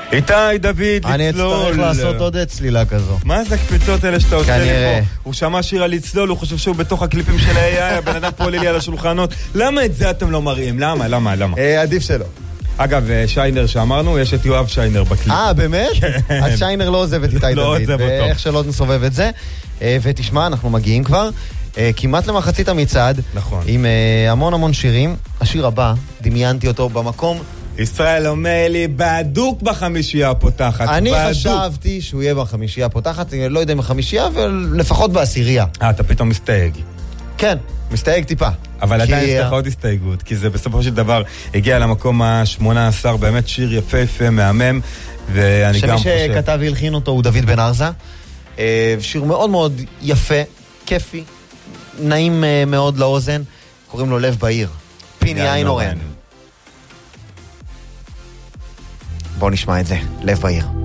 איתי, דוד, לצלול. אני אצטרך לעשות עוד צלילה כזו. מה זה הקפיצות האלה שאתה עושה לי פה? הוא שמע שיר על לצלול, הוא חושב שהוא בתוך הקליפים של ה-AI, הבן אדם פה עולה לי על השולחנות. למה את זה אתם לא מראים? למה? עדיף שלא. אגב, שיינר שאמרנו, יש את יואב שיינר בקליפ. באמת? אז שיינר לא עוזב את איתי דוד. ואיך שלא נסובב את זה. ותשמע, אנחנו מגיעים כבר כמעט למחצית המצעד. נכון. עם המון שירים. השיר הבא, דמיינתי אותו במקום. ישראל אומר לי, בדוק בחמישייה הפותחת. אני חשבתי שהוא יהיה בחמישייה הפותחת, אני לא יודע אם בחמישייה, אבל לפחות בעשירייה. אתה פתאום מסתייג. כן, מסתייג טיפה. אבל עדיין יש לך עוד הסתייגות, כי זה בסופו של דבר הגיע למקום ה-18, באמת שיר יפה, מהמם, ואני גם חושב... שמי שכתב והלחין אותו הוא דוד בן ארזה. שיר מאוד מאוד יפה, כיפי, נעים מאוד לאוזן, קוראים לו לב בעיר. פיני איינורן. בואו נשמע את זה, לב בעיר.